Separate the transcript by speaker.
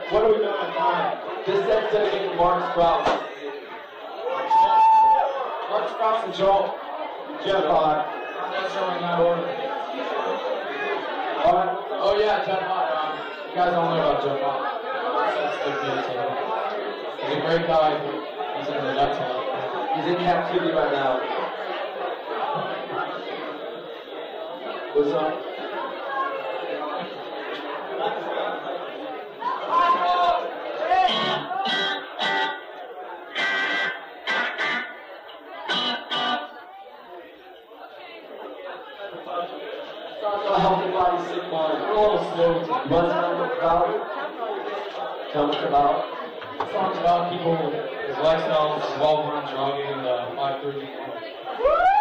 Speaker 1: What are we doing at time?
Speaker 2: This set's dedicated to Mark Sprouse.
Speaker 1: Mark Sprouse and Joel. Jeff Hott. I'm not showing that order. Alright. Oh yeah, Jeff Hott. You guys don't know about Jeff Hott. He's a great guy. He's in the Nets.
Speaker 2: He's in captivity right now. What's up? A healthy body, sick mind. We're a little slow. What's it about? Tell us about.
Speaker 1: It talks about people, his lifestyle, involvement, drugging, and 530.